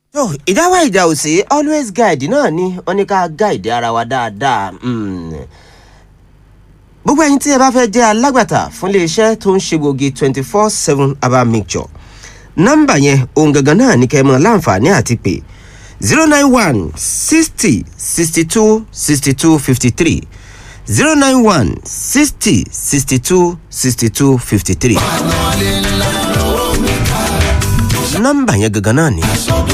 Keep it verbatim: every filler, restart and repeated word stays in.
tó ìdáwà ìjà òsì always guide náà ni wọ́n ní ká guide ara wa dáadáa. gbogbo ẹ̀yin tí ẹ bá fẹ́ jẹ́ alágbàtà fún iléeṣẹ́ tó ń ṣe gbòógì twenty four seven herbal mixture nọ́mbà yẹn ohun gangan náà ní kẹ́ mọ̀ láǹfààní àti pé zero nine one sixty sixty two sixty two fifty three zero nine one sixty sixty two sixty two fifty three. nọ́mbà yẹn gangan náà ni.